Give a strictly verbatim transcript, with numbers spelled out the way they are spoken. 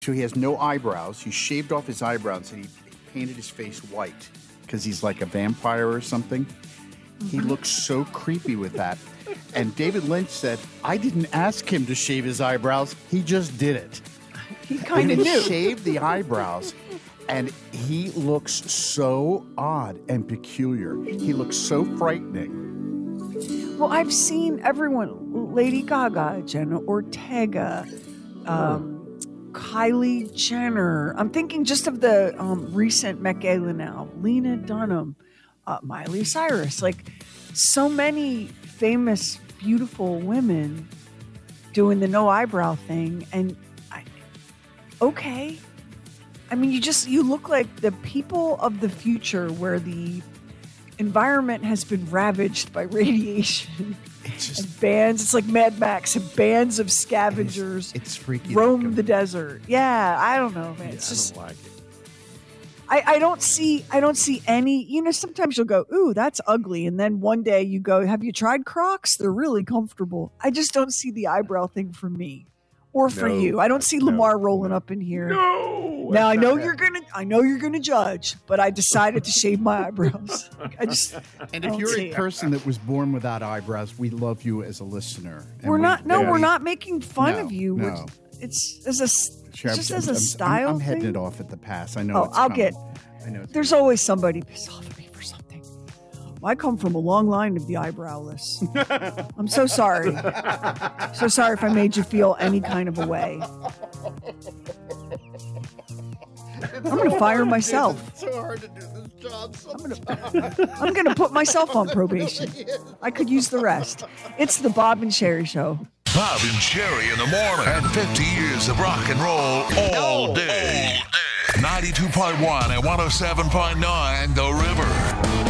So he has no eyebrows. He shaved off his eyebrows and he painted his face white because he's like a vampire or something. Mm-hmm. He looks so creepy with that. And David Lynch said, I didn't ask him to shave his eyebrows. He just did it. He kind of He knew. shaved the eyebrows. And he looks so odd and peculiar. He looks so frightening. Well, I've seen everyone, Lady Gaga, Jenna Ortega, um, Kylie Jenner. I'm thinking just of the um, recent Met Gala now. Lena Dunham, uh, Miley Cyrus. Like, so many famous, beautiful women doing the no eyebrow thing. And I, okay. I mean, you just, you look like the people of the future where the environment has been ravaged by radiation. It's just and bands. It's like Mad Max. And bands of scavengers It's, it's freaky. roam looking. the desert. Yeah, I don't know, man. Yeah, It's I just don't like it. I, I don't see I don't see any. You know, sometimes you'll go, ooh, that's ugly, and then one day you go, have you tried Crocs? They're really comfortable. I just don't see the eyebrow thing for me, or for No, you. I don't see no, Lamar rolling no. up in here. No. Now I that's know not you're happening. gonna I know you're gonna judge, but I decided to shave my eyebrows. I just And I if don't you're see a it. person that was born without eyebrows, we love you as a listener. And We're we- not. No, yeah, we're we- not making fun No, of you. We're, no. it's as a Sure, just I'm- as a I'm- style I'm, I'm heading thing. it off at the pass. I know. Oh, it's I'll coming. get. I know. It's There's coming. always somebody pissed off at me for something. I come from a long line of the eyebrowless. I'm so sorry. So sorry if I made you feel any kind of a way. I'm going to fire myself. It's so hard to do this job. I'm going to put myself on probation. I could use the rest. It's the Bob and Sherry Show. Bob and Sherry in the morning. And fifty years of rock and roll all day. ninety-two point one and one oh seven point nine The River.